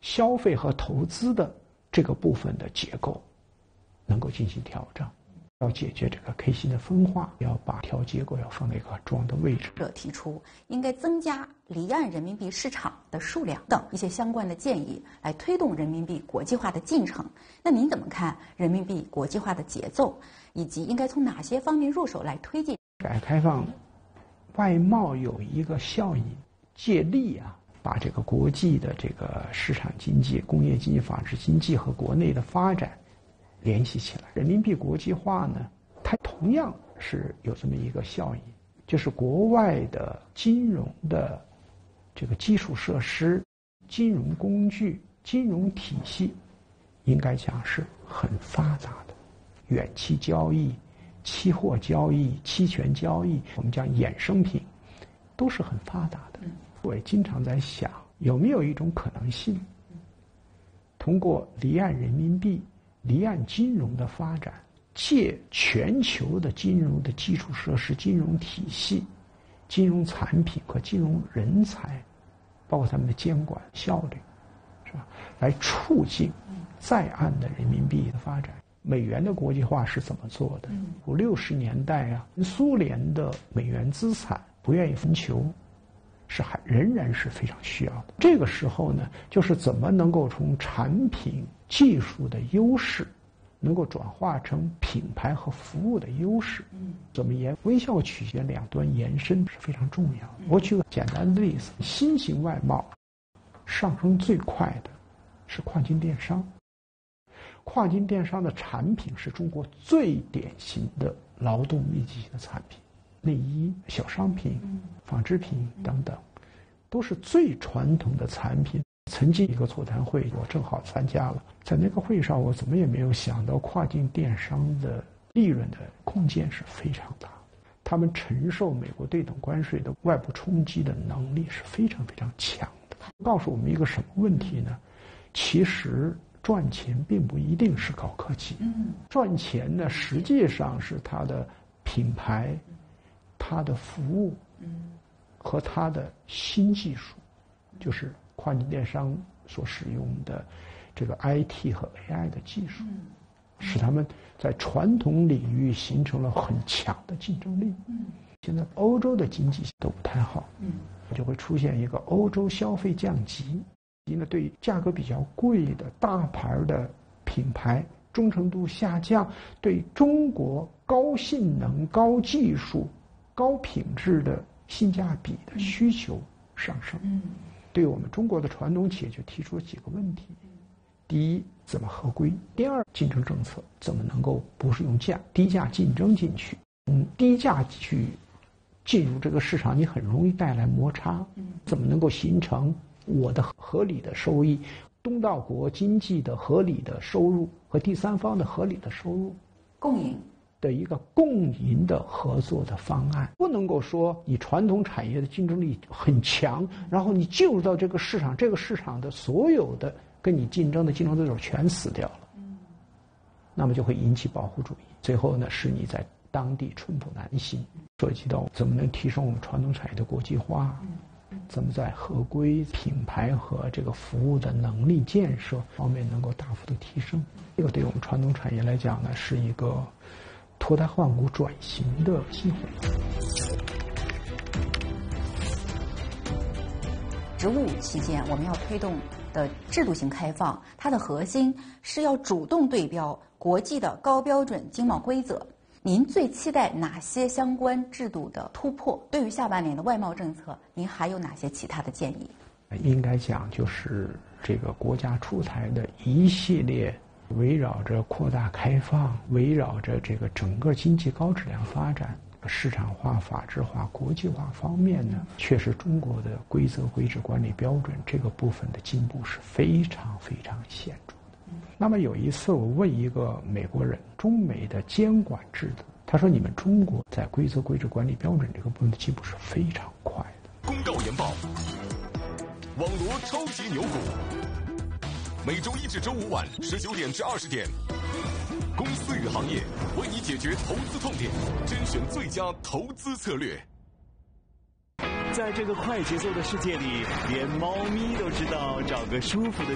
消费和投资的这个部分的结构能够进行调整。要解决这个 K 线的分化，要把调结构要放在一个很重要的位置。 提出应该增加离岸人民币市场的数量等一些相关的建议，来推动人民币国际化的进程。那您怎么看人民币国际化的节奏，以及应该从哪些方面入手来推进？ 改革开放，外贸有一个效应，借力把这个国际的这个市场经济、工业经济、纺织经济和国内的发展联系起来。人民币国际化呢，它同样是有这么一个效应，就是国外的金融的这个基础设施、金融工具、金融体系，应该讲是很发达的。远期交易、期货交易、期权交易，我们讲衍生品，都是很发达的。我也经常在想，有没有一种可能性，通过离岸人民币、离岸金融的发展，借全球的金融的基础设施、金融体系、金融产品和金融人才，包括他们的监管效率，是吧？来促进在岸的人民币的发展。美元的国际化是怎么做的？50、60年代苏联的美元资产不愿意分球，仍然是非常需要的。这个时候呢，就是怎么能够从产品技术的优势，能够转化成品牌和服务的优势，怎么微笑曲线两端延伸是非常重要的。我举个简单的例子，新型外贸上升最快的是跨境电商。跨境电商的产品是中国最典型的劳动密集型的产品，内衣、小商品、纺织品等等，都是最传统的产品。曾经一个座谈会，我正好参加了，在那个会上，我怎么也没有想到，跨境电商的利润的空间是非常大的，他们承受美国对等关税的外部冲击的能力是非常非常强的。告诉我们一个什么问题呢？其实赚钱并不一定是高科技，赚钱呢实际上是它的品牌、它的服务，和它的新技术，就是跨境电商所使用的这个 IT 和 AI 的技术，使他们在传统领域形成了很强的竞争力。现在欧洲的经济都不太好，就会出现一个欧洲消费降级。因为对价格比较贵的大牌的品牌忠诚度下降，对中国高性能、高技术、高品质的性价比的需求上升。对我们中国的传统企业就提出了几个问题：第一，怎么合规；第二，竞争政策怎么能够不是用低价竞争进去？低价去进入这个市场，你很容易带来摩擦。怎么能够形成我的合理的收益，东道国经济的合理的收入和第三方的合理的收入， 共赢的一个共赢的合作的方案。不能够说你传统产业的竞争力很强，然后你进入到这个市场，这个市场的所有的跟你竞争的竞争对手全死掉了，那么就会引起保护主义，最后呢使你在当地寸步难行。涉及到怎么能提升我们传统产业的国际化，怎么在合规、品牌和这个服务的能力建设方面能够大幅的提升？这个对我们传统产业来讲呢，是一个脱胎换骨转型的机会。 职务期间，我们要推动的制度性开放，它的核心是要主动对标国际的高标准经贸规则。您最期待哪些相关制度的突破？对于下半年的外贸政策，您还有哪些其他的建议？ 应该讲就是这个国家出台的一系列围绕着扩大开放，围绕着这个整个经济高质量发展、市场化、法治化、国际化方面呢，确实中国的规则规制管理标准这个部分的进步是非常非常显著。那么有一次我问一个美国人，中美的监管制度，他说你们中国在规则规制管理标准这个部分的进步是非常快的。 公告研报，网罗超级牛股，每周一至周五晚19点至20点，公司与行业为你解决投资痛点，甄选最佳投资策略。 在这个快节奏的世界里，连猫咪都知道找个舒服的